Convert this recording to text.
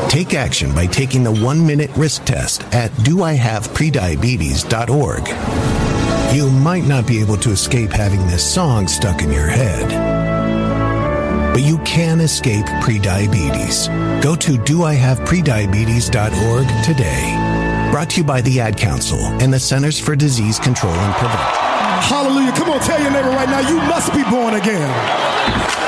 Take action by taking the 1-minute risk test at doihaveprediabetes.org. You might not be able to escape having this song stuck in your head, but you can escape prediabetes. Go to doihaveprediabetes.org today. Brought to you by the Ad Council and the Centers for Disease Control and Prevention. Hallelujah. Come on, tell your neighbor right now, you must be born again.